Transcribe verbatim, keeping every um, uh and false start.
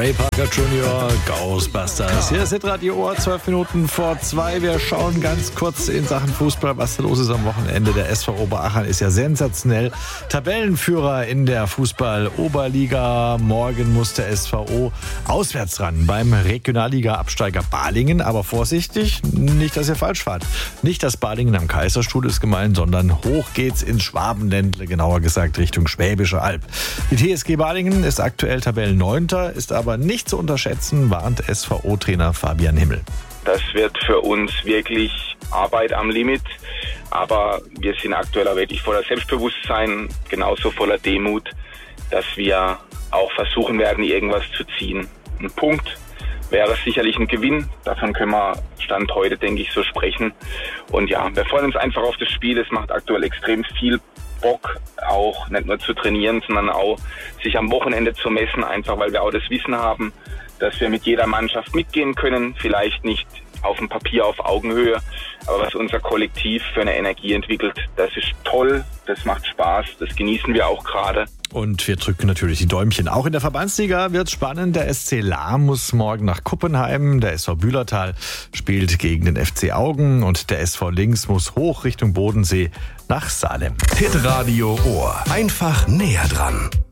Ray Parker Junior, Ghostbusters. Hier ist Hitradio Ohr, zwölf Minuten vor zwei. Wir schauen ganz kurz in Sachen Fußball, was da los ist am Wochenende. Der S V Oberachern ist ja sensationell Tabellenführer in der Fußball-Oberliga. Morgen muss der S V O auswärts ran beim Regionalliga-Absteiger Balingen. Aber vorsichtig, nicht, dass ihr falsch fahrt. Nicht das Balingen am Kaiserstuhl ist gemeint, sondern hoch geht's ins Schwabenländle, genauer gesagt Richtung Schwäbische Alb. Die T S G Balingen ist aktuell Tabellenneunter, ist aber nicht zu unterschätzen, warnt S V O-Trainer Fabian Himmel. Das wird für uns wirklich Arbeit am Limit, aber wir sind aktuell auch wirklich voller Selbstbewusstsein, genauso voller Demut, dass wir auch versuchen werden, irgendwas zu ziehen. Ein Punkt wäre sicherlich ein Gewinn, davon können wir Stand heute, denke ich, so sprechen. Und ja, wir freuen uns einfach auf das Spiel, es macht aktuell extrem viel Bock, auch nicht nur zu trainieren, sondern auch sich am Wochenende zu messen, einfach weil wir auch das Wissen haben, dass wir mit jeder Mannschaft mitgehen können, vielleicht nicht auf dem Papier auf Augenhöhe, aber was unser Kollektiv für eine Energie entwickelt, das ist toll, das macht Spaß, das genießen wir auch gerade. Und wir drücken natürlich die Däumchen. Auch in der Verbandsliga wird's spannend. Der S C Lahm muss morgen nach Kuppenheim. Der S V Bühlertal spielt gegen den F C Augen. Und der S V Links muss hoch Richtung Bodensee nach Salem. Hitradio Ohr. Einfach näher dran.